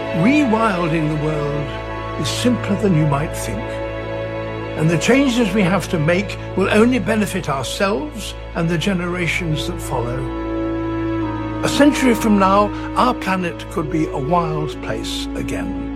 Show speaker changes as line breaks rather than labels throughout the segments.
Rewilding the world is simpler than you might think. And the changes we have to make will only benefit ourselves and the generations that follow. A century from now, our planet could be a wild place again.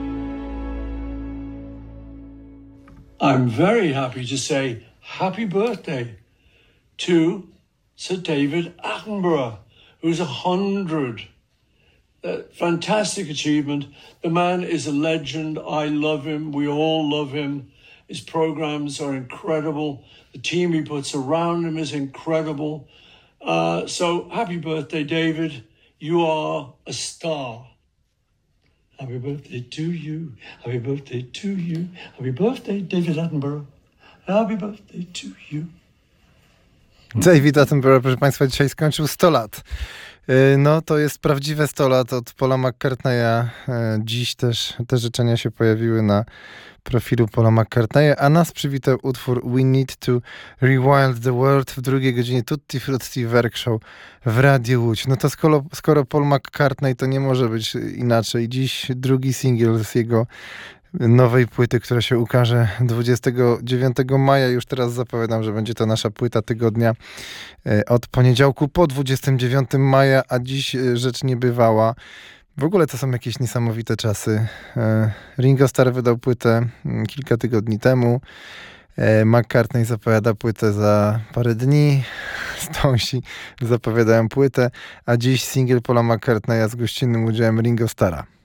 I'm very happy to say happy birthday to Sir David Attenborough, who's 100. Fantastic achievement. The man is a legend. I love him. We all love him. His programs are incredible. The team he puts around him is incredible. So happy birthday, David. You are a star. Happy birthday to you. Happy birthday to you. Happy birthday, David Attenborough. Happy birthday to you.
David Attenborough, proszę Państwa, dzisiaj skończył 100 lat. No, to jest prawdziwe 100 lat od Paula McCartneya. Dziś też te życzenia się pojawiły na profilu Paula McCartneya, a nas przywitał utwór We Need to Rewild the World w drugiej godzinie Tutti Frutti Werk Show w Radiu Łódź. No to skoro Paul McCartney, to nie może być inaczej. Dziś drugi singiel z jego nowej płyty, która się ukaże 29 maja. Już teraz zapowiadam, że będzie to nasza płyta tygodnia od poniedziałku po 29 maja, a dziś rzecz niebywała. W ogóle to są jakieś niesamowite czasy. Ringo Starr wydał płytę kilka tygodni temu. McCartney zapowiada płytę za parę dni. Stonesi zapowiadają płytę, a dziś singiel Paula McCartneya z gościnnym udziałem Ringo Starra.